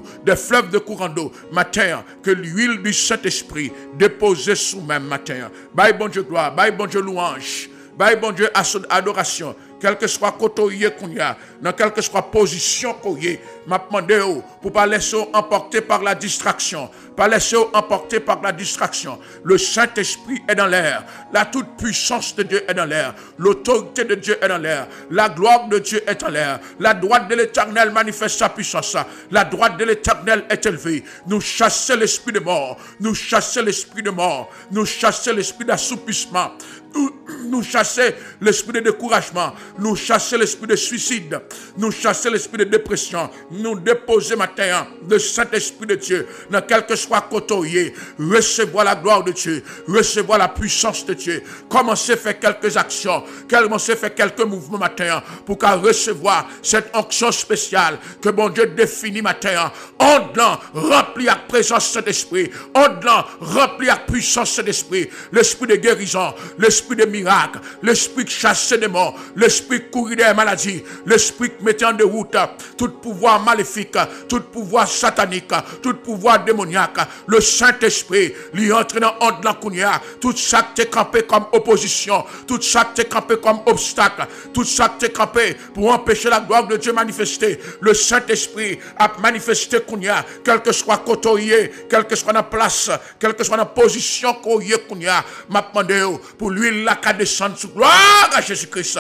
A: matin, que l'huile du Saint-Esprit déposée sous même matin. By bon Dieu gloire, by bon Dieu louange, by bon Dieu adoration. Quel que soit côté qu'on y a, dans quelle que soit position qu'on y a, m'a demandé pour pas laisser emporter par la distraction. Pas laisser emporter par la distraction. Le Saint-Esprit est dans l'air. La toute puissance de Dieu est dans l'air. L'autorité de Dieu est dans l'air. La gloire de Dieu est en l'air. La droite de l'Éternel manifeste sa puissance. La droite de l'Éternel est élevée. Nous chassons l'esprit de mort. Nous chassons l'esprit de mort. Nous chassons l'esprit d'assoupissement. Nous chasser l'esprit de découragement, nous chasser l'esprit de suicide, nous chasser l'esprit de dépression, nous déposer matin le Saint-Esprit de Dieu, dans quel que soit côté, recevoir la gloire de Dieu, recevoir la puissance de Dieu, commencer à faire quelques actions, commencer à faire quelques mouvements matin, pour qu'à recevoir cette onction spéciale que bon Dieu définit matin, en dedans, rempli avec présence de Saint-Esprit, en dedans, rempli avec puissance de l'Esprit, l'esprit de guérison, l'esprit de miracle, l'esprit qui chasse des morts, l'esprit qui courit des maladies, l'esprit qui mettait en déroute tout pouvoir maléfique, tout pouvoir satanique, tout pouvoir démoniaque, le Saint-Esprit lui entre dans la Kounia, tout ça qui est campé comme opposition, tout ça qui est campé comme obstacle, tout ça qui est campé pour empêcher la gloire de Dieu manifester. Le Saint-Esprit a manifesté Kounia, quel que soit côté, quel que soit la place, quelle que soit la position Kounia, m'a demandé pour lui la descendre sous gloire à Jésus-Christ, pour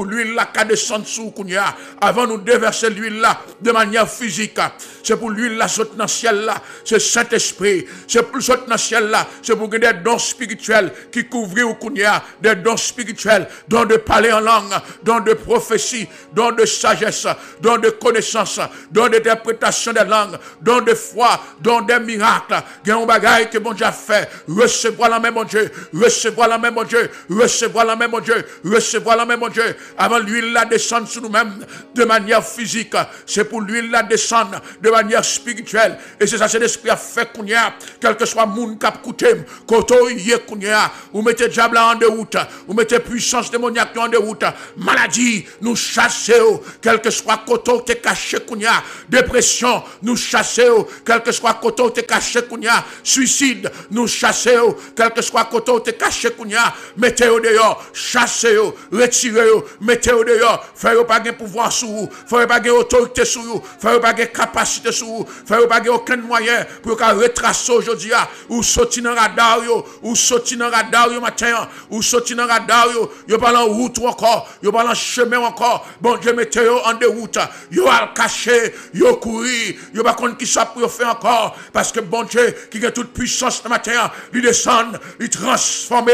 A: l'huile là qui descend sous Kounia. Avant nous déverser l'huile là de manière physique. C'est pour l'huile là saute dans le ciel là. C'est Saint-Esprit. C'est pour saute dans le ciel là. C'est pour que des dons spirituels qui couvrent au Kounia. Des dons spirituels. Dons de parler en langue. Dons de prophétie. Dons de sagesse. Dons de connaissance. Dons d'interprétation des langues. Dons de foi. Dons des miracles. Il y a un bagage que bon Dieu a fait. Recevoir la main, mon Dieu. Recevoir la main, mon Dieu. Recevoir la main, mon Dieu. Recevoir la main, mon Dieu. Avant l'huile la descendre sur nous-mêmes de manière physique. C'est pour l'huile la descendre de manière spirituelle. Et c'est ça, c'est l'esprit a fait qu'on y a. Quel que soit moun kap koutem. Koto yé qu'on y a. Ou mettez diable en déroute. Ou mettez puissance démoniaque en déroute. Maladie, nous chassez. Quel que soit koto te caché qu'on y a. Dépression, nous chassez. Quel que soit koto te caché qu'on y a. Suicide, nous chassez. Quel que soit koto te caché qu'on y a. Mettez-au dehors. Chassez-au. Retirez-au. Mettez-au dehors. Faites pas de pouvoir sur vous. Faites pas de autorité sur vous. Faites pas de capacité sur vous. Faites pas de aucun moyen pour qu'on retrace aujourd'hui. Ou sortir dans le radar. Ou sortir dans le radar matin. Ou sortir dans le radar. Vous pas en route encore. Vous pas en chemin encore. Bon Dieu, mettez-au en déroute. Vous allez cacher. Vous courir. Vous pas contre qui ça pour faire encore. Parce que bon Dieu, qui a toute puissance ce matin, il descend, il transforme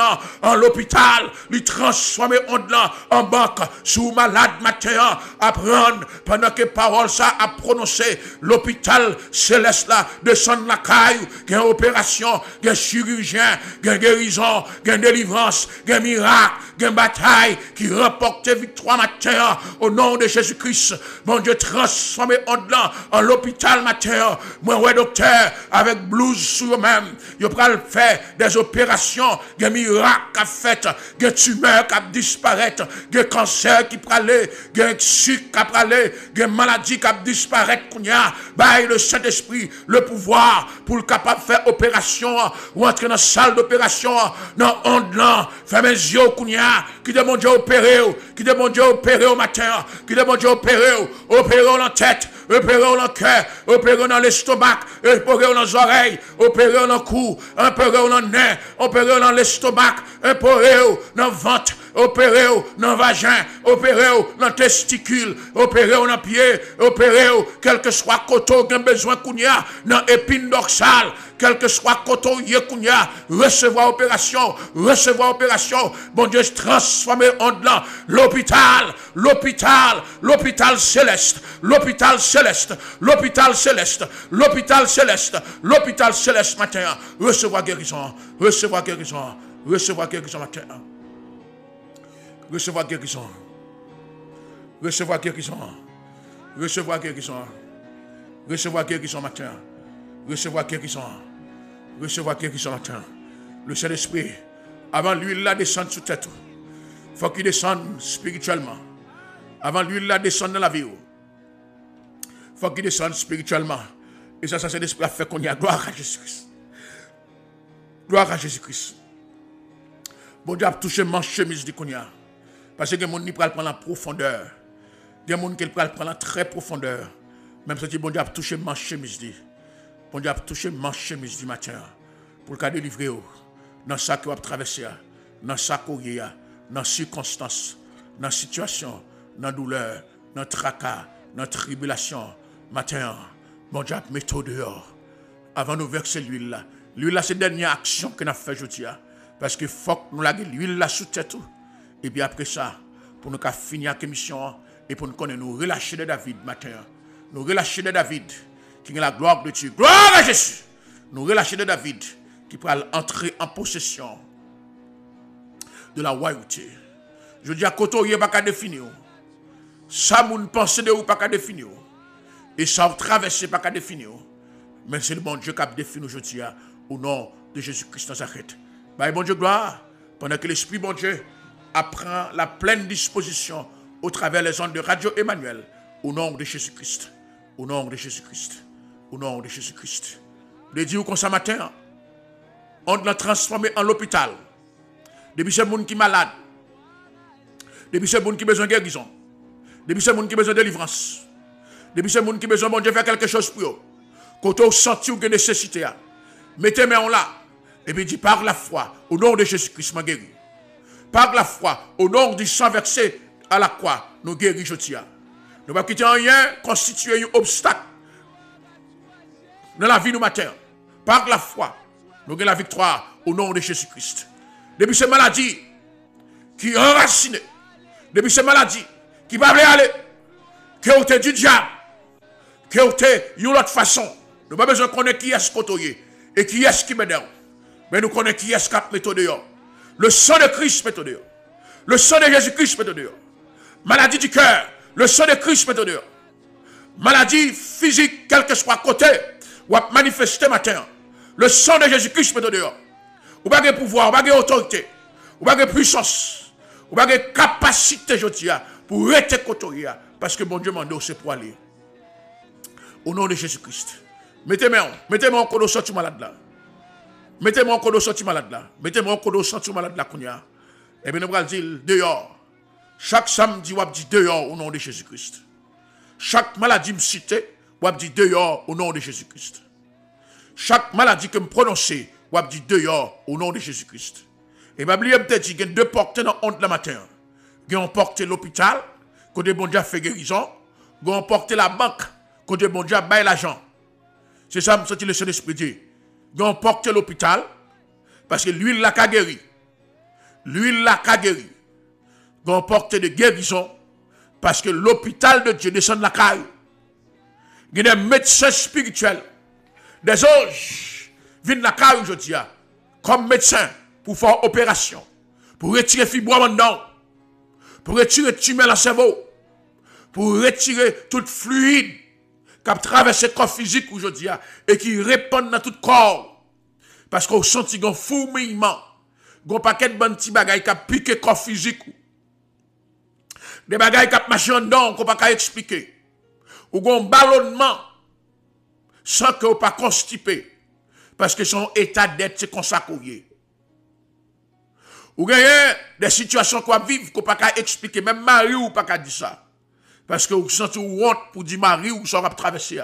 A: en l'hôpital, il transforme en banque, sous malade matin, à prendre, pendant que parole ça a prononcé, l'hôpital céleste là, descend la caille, il y a une opération, il y a un chirurgien, il y a une guérison, il y a une délivrance, il y a un miracle, il y a une bataille qui remporte victoire matin, au nom de Jésus-Christ. Mon Dieu, transformé en l'hôpital matin. Moi, ouais, docteur, avec blouse sur eux-mêmes, ils prennent faire des opérations, des miracles qui fait, des tumeurs qui disparaissent, des cancers qui prennent, des sucres qui prennent, des maladies qui disparaissent. Bah, le Saint-Esprit, le pouvoir pour le capable de faire opération, ou entrer dans la salle d'opération, dans l'onde, faire mes yeux, qui demande Dieu opérer, qui demande Dieu opérer au matin, qui demande Dieu opérer dans la tête, opérer dans le cœur, opérer dans l'estomac, opérer dans les oreilles, opérer dans le cou, opérer dans le nez, opérer dans l'estomac, opérer dans le ventre, opérer dans le vagin, opérer dans le testicule, opérer dans le pied, opérer quel que soit côté qui a besoin qu'on y a, dans l'épine dorsale, quel que soit côté qu'on y a, recevoir opération, bon Dieu, transformer en dedans, l'hôpital céleste, l'hôpital céleste matin, recevoir guérison matin. Recevoir guérison matin. Recevoir guérison matin. Le Saint-Esprit, avant l'huile là descend sous tête. Faut qu'il descende spirituellement. Avant l'huile là descend dans la vie. Faut qu'il descende spirituellement. Et ça c'est l'Esprit a fait qu'on y a gloire à Jésus-Christ. Gloire à Jésus-Christ. Bon Dieu a touché manche chemise du Kounia. Parce que les gens qui prennent la profondeur. Les gens qui prennent la très profondeur. Même si bon Dieu a touché manche chemise du. Bon Dieu a touché manche chemise du matin. Pour le délivrer dans ça que vous traverser, dans ça que vous dans la circonstance, dans la situation, dans la douleur, dans le tracas, dans la tribulation. Matin, bon Dieu a mis tout dehors. Avant de verser l'huile là. L'huile là, c'est la dernière action que nous avons fait aujourd'hui. Parce que faut que nous laguions l'huile là sous tête. Et puis après ça, pour nous finir la mission et pour nous relâcher de David matin. Nous relâcher de David qui est la gloire de Dieu. Gloire à Jésus. Nous relâcher de David qui pourra entrer en possession de la royauté. Je dis à côté, il n'y a pas qu'à définir. Ça, mon pensée de vous pas qu'à définir. Et ça, vous traversez pas qu'à définir. Mais c'est le bon Dieu qui a défini aujourd'hui au nom de Jésus-Christ Nazareth. Bah, bon Dieu, gloire, pendant que l'Esprit, bon Dieu, apprend la pleine disposition au travers des ondes de Radio Emmanuel, au nom de Jésus-Christ. Au nom de Jésus-Christ. Au nom de Jésus-Christ. Le dire comme ça matin, on l'a transformé en l'hôpital. Depuis ce monde qui est malade. Depuis ce monde qui a besoin de guérison. Depuis ce monde qui a besoin de délivrance. Depuis ce monde qui a besoin de faire quelque chose pour eux. Quand vous sentez une nécessité, mettez-moi en là. Et puis dit par la foi, au nom de Jésus-Christ, m'a guéri. Par la foi, au nom du sang versé à la croix, nous guéris aujourd'hui. Nous ne pas quitter rien constituer un obstacle dans la vie de nous matin. Par la foi, nous avons la victoire au nom de Jésus-Christ. Depuis ces maladies qui enracinent, depuis ces maladies qui ne peuvent pas aller, qui ont été du diable, qui ont été d'une autre façon, nous n'avons pas besoin de connaître qui est-ce qui et qui est-ce qui m'aide. Mais nous connaissons qui est-ce qui a méthode dehors. Le sang de Christ méthode dehors. Le sang de Jésus-Christ méthode dehors. Maladie du cœur, le sang de Christ méthode dehors. Maladie physique, quel que soit côté, ou à manifester matin. Le sang de Jésus-Christ méthode dehors. Ou pas de pouvoir, ou pas de autorité, ou pas de puissance, ou pas de capacité, je dis, pour rester côté, parce que mon Dieu m'a donné, c'est pour aller. Au nom de Jésus-Christ. Mettez-moi en code sorti malade là. Mettez-moi en code sorti malade là. Mettez-moi en code sorti malade là, Kounia. Et bien, nous allons dire dehors. Chaque samedi, on va dire dehors au nom de Jésus-Christ. Chaque maladie me cite, on va dire dehors au nom de Jésus-Christ. Chaque maladie que me prononce, on va dire dehors au nom de Jésus-Christ. Et bien, je me dit, il y a deux portes dans honte le matin. Il y a une porte l'hôpital, côté bon Dieu fait guérison. Il y a une porte la banque, côté bon Dieu baille l'argent. C'est ça, je me sens le Saint-Esprit dit. Il y a une porte l'hôpital, parce que l'huile l'a qu'à guéri. L'huile l'a qu'à guéri. Il y a une porte de guérison, parce que l'hôpital de Dieu descend de la caille. Il y a des médecins spirituels, des anges, viennent de la caille aujourd'hui, comme médecins, pour faire opération, pour retirer fibre maintenant, pour retirer tumeur dans le cerveau, pour retirer tout fluide qui a traversé le corps physique aujourd'hui et qui répand dans tout le corps. Parce qu'on sent un fourmillement, un paquet de petits bagailles qui a piqué le corps physique. Des bagailles qui a marché en dedans, qu'on ne peut pas expliquer. Ou un ballonnement sans que vous pas constipé. Parce que son état d'être, c'est consacré. Ou gagnez des situations qu'on vivre qu'on ne peut pas expliquer. Même Marie ou pas dire ça. Parce que vous sentez honte pour dire Marie ou ça va traverser.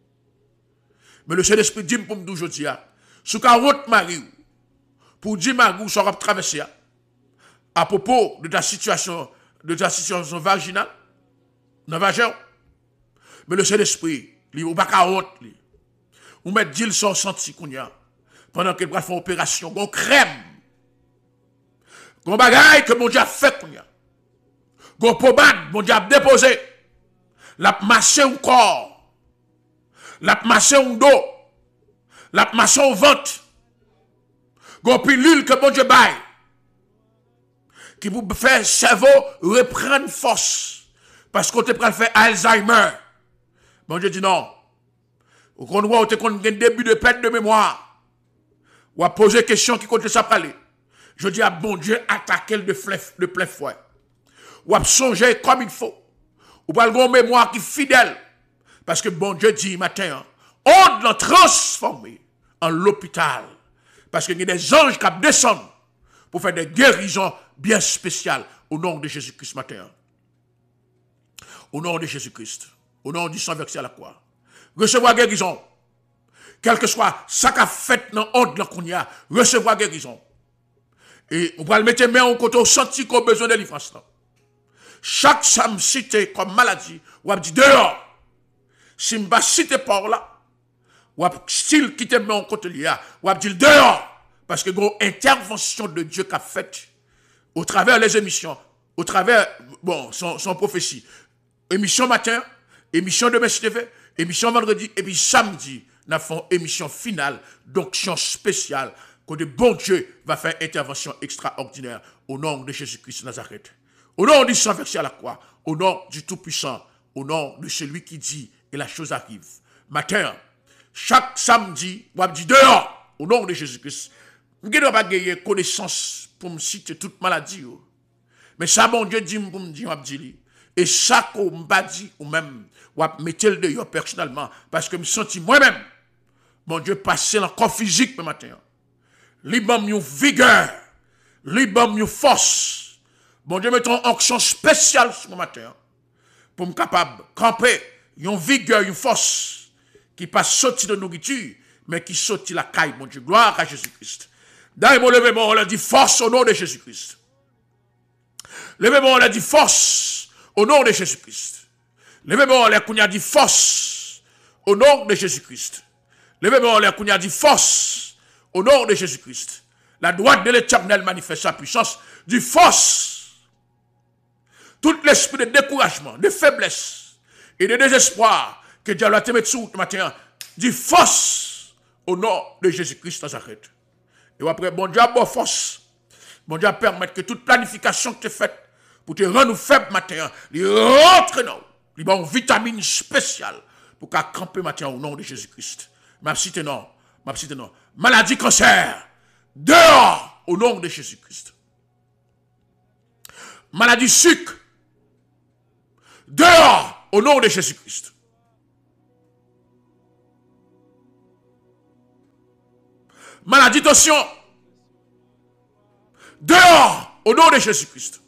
A: Mais le Saint-Esprit dit pour me dire aujourd'hui, si vous avez honte Marie pour dire Marie ou ça va traverser, à propos de ta situation vaginale, dans le vagin, mais le Saint-Esprit, il n'y a pas honte. Vous mettez dit son senti pendant qu'elle va faire opération, on crème. Gon bagaille que mon Dieu a fait kounya. Gon pomade mon Dieu a déposé. La massé au corps. La massé au dos. La massé au ventre. Gon pilule que mon Dieu baille. Qui vous fait cerveau reprendre force. Parce qu'on te prend faire Alzheimer. Mon Dieu dit non. Ou qu'on voit qu'on a un début de perte de mémoire. Ou à poser question qui compte ça parler. Je dis à bon Dieu, attaquer de plein fouet. Ou à songer comme il faut. Ou pas le mémoire qui est fidèle. Parce que bon Dieu dit matin, on l'a transformé en l'hôpital. Parce qu'il y a des anges qui descendent pour faire des guérisons bien spéciales au nom de Jésus-Christ matin. Au nom de Jésus-Christ. Au nom du sang versé à la croix. Recevoir guérison. Quel que soit ça qu'a fait dans honte là qu'on y a, recevoir guérison. Et on va le mettre main au côté au senti qu'on a besoin de délivrance. Chaque sam cité comme maladie, ou a dit dehors. Si je ne cite pas là, ou a style qui te met en côté là, ou a dit dehors. Parce que une intervention de Dieu qu'a faite au travers les émissions, au travers son prophétie. Émission matin, émission demain TV, émission vendredi, et puis samedi, nous avons émission finale, d'onction spéciale. Que le bon Dieu va faire intervention extraordinaire au nom de Jésus-Christ de Nazareth. Au nom du sang versé à la croix, au nom du Tout-Puissant, au nom de celui qui dit et la chose arrive. Matin, chaque samedi, on va dire dehors, au nom de Jésus-Christ. Je ne vais pas gagner connaissance pour me citer toute maladie. Mais ça, bon Dieu dit pour me dire, et ça qu'on m'a dit, ou même, on va mettre le dehors personnellement, parce que je me sens moi-même, bon Dieu, passer dans le corps physique ce matin. Libam une vigueur, libam une force. Bon Dieu, mettons une action spéciale ce matin pour me capable de camper une vigueur, une force qui pas sortir de nourriture, mais qui sortit la caille, mon Dieu. Gloire à Jésus-Christ. D'ailleurs, mon levez-moi, on a dit force au nom de Jésus-Christ. Levez-moi, on a dit force au nom de Jésus-Christ. Levez-moi les kounya dit force, au nom de Jésus-Christ. Levez-moi les kounya dit force, au nom de Jésus-Christ. La droite de l'Éternel manifeste sa puissance, du force. Tout l'esprit de découragement, de faiblesse et de désespoir que Dieu doit te mettre sous matin, du force, au nom de Jésus-Christ Nazareth. Et après, bon Dieu a bonne force. Bon Dieu a permettre que toute planification que tu as faite pour te rendre faible matin, il rentre dans il y a une vitamine spéciale pour qu'à camper matin au nom de Jésus-Christ. Merci non. Maladie cancer, dehors au nom de Jésus-Christ. Maladie sucre, dehors au nom de Jésus-Christ. Maladie tension, dehors au nom de Jésus-Christ.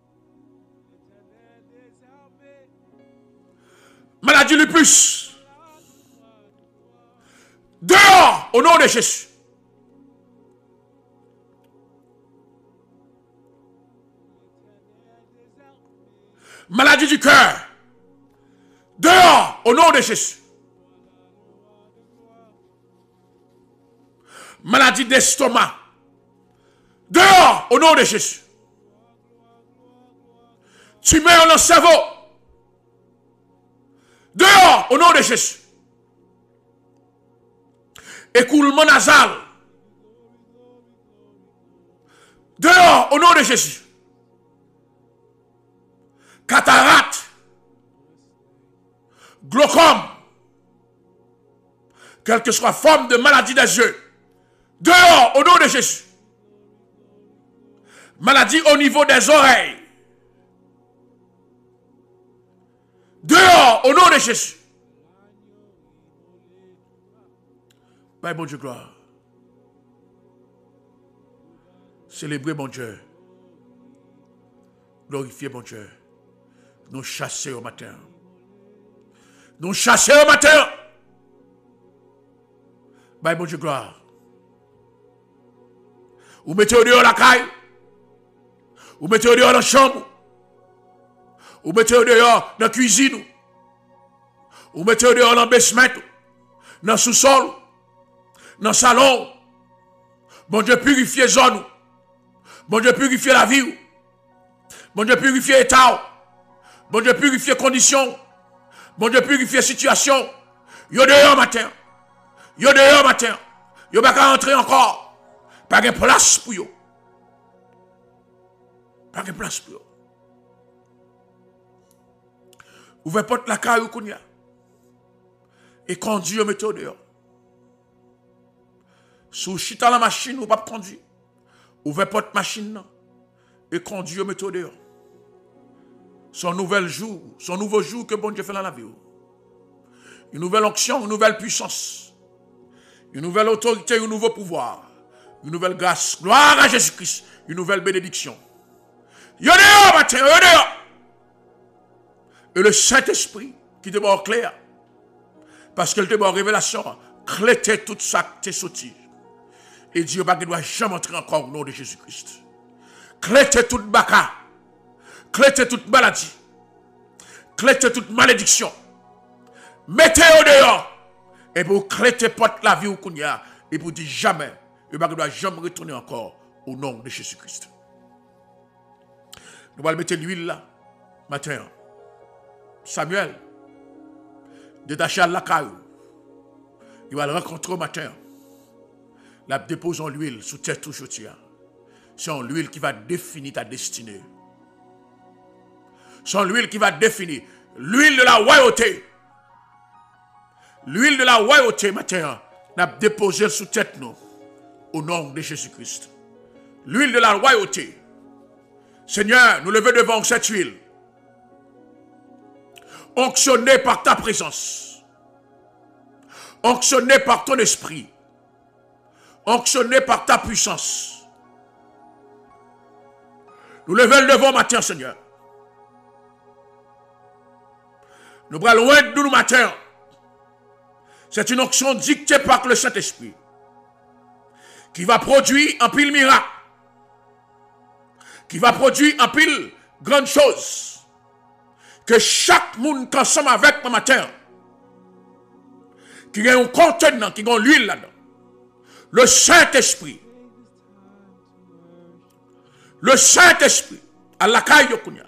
A: Maladie lupus, dehors au nom de Jésus. Maladie du cœur, dehors au nom de Jésus. Maladie d'estomac, dehors au nom de Jésus. Tumeur dans le cerveau, dehors au nom de Jésus. Écoulement nasal, dehors au nom de Jésus. Cataracte, glaucome, quelle que soit la forme de maladie des yeux, dehors au nom de Jésus. Maladie au niveau des oreilles, dehors au nom de Jésus. Bye, bon Dieu, gloire. Célébrez bon Dieu. Glorifiez bon Dieu. Nous chasser au matin. Nous chasser au matin. Bye, bon Dieu, gloire. Vous mettez au dehors la caille. Vous mettez au dehors la chambre. Vous mettez au dehors dans la cuisine. Vous mettez au dehors dans le basement. Dans le sous-sol. Dans le salon. Bon Dieu, purifiez zone. Bon Dieu, purifiez la vie. Bon Dieu, purifiez l'état. Bon Dieu, purifiez conditions. Bon Dieu, purifiez situation. Yo dehors matin. Yo dehors matin. Yo pas qu'à entrer encore. Pas de place pour yo. Pas de place pour yo. Ouvrez porte la caille ou et conduit au météo dehors. Sous chita la machine ou pas conduire. Ouvrez porte machine et conduit au météo dehors. Son nouvel jour, son nouveau jour que bon Dieu fait dans la vie. Une nouvelle onction, une nouvelle puissance. Une nouvelle autorité, un nouveau pouvoir. Une nouvelle grâce. Gloire à Jésus-Christ. Une nouvelle bénédiction. Yo dehors, matin, yo dehors. Et le Saint-Esprit qui te mord clair. Parce qu'il te mord révélation. Cléter tout ça que t'es sorti. Et Dieu ne doit jamais entrer encore au nom de Jésus-Christ. Cléter toute baka. Cléter toute maladie. Cléter toute malédiction. Mettez au dehors. Et pour cléter porte la vie au Kounia. Et pour dire jamais. Et ne doit jamais retourner encore au nom de Jésus-Christ. Nous allons mettre l'huile là. Matin. Samuel. Détaché à la caille. Il va le rencontrer au matin. La déposons l'huile sous tête tout chaudière. C'est l'huile qui va définir ta destinée. C'est l'huile qui va définir. L'huile de la royauté. L'huile de la royauté, matin, n'a déposé sous tête nous. Au nom de Jésus-Christ. L'huile de la royauté. Seigneur, nous levons devant cette huile. Onctionnée par ta présence. Onctionnée par ton esprit. Onctionnée par ta puissance. Nous levons devant matin, Seigneur. Nous bras loin de nous matin. C'est une onction dictée par le Saint-Esprit. Qui va produire un pile miracle. Qui va produire un pile grande chose. que chaque monde qui ensemble avec moi matin, qui a un contenant, qui a l'huile là-dedans, le Saint-Esprit, à la caille de Kounia,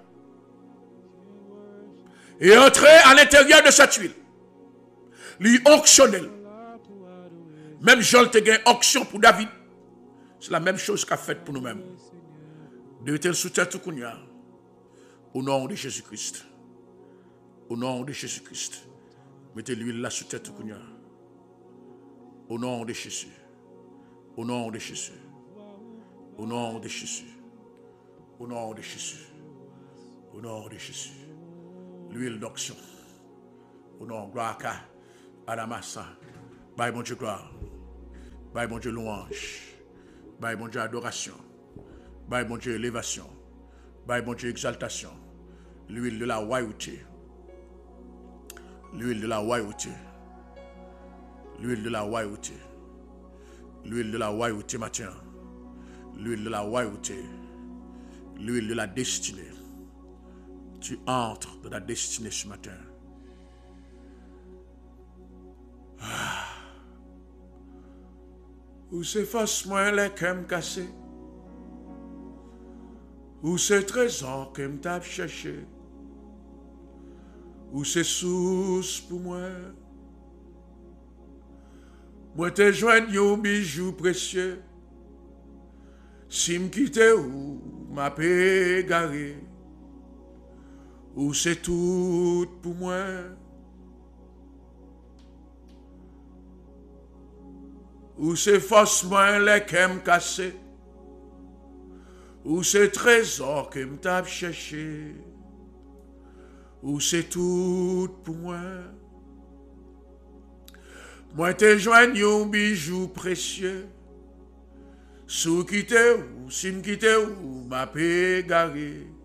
A: est entré à l'intérieur de cette huile, lui onctionnel. Même Jean te gagne onction pour David, c'est la même chose qu'a fait pour nous-mêmes. De tel soutien tout Kounia, au nom de Jésus-Christ. Au nom de Jésus-Christ. Mettez l'huile là sous tête tout Kounia. Au nom de Jésus. Au nom de Jésus. Au nom de Jésus. Au nom de Jésus. Au nom de Jésus. L'huile d'onction. Au nom de gloire à la massa. Bye mon Dieu gloire. Bye mon Dieu louange. Bye mon Dieu adoration. Bye mon Dieu élévation. Bye mon Dieu exaltation. L'huile de la royauté. L'huile de la royauté. L'huile de la royauté. L'huile de la royauté matin. L'huile de la royauté. L'huile de la destinée. Tu entres dans la destinée ce matin. Ou c'est face-moi les qu'aime cassé. Ou c'est trésor que m't'a cherché. Ou c'est source pour moi. Moi te joigne un bijou précieux. Si m'quitte ou m'a pégaré. Ou c'est tout pour moi. Ou c'est forcément les qu'aime cassé. Ou c'est trésor que m't'a cherché. Ou c'est tout pour moi. Moi te joigne un bijou précieux. Sous quitte ou si m'quitte ou m'a pégaré.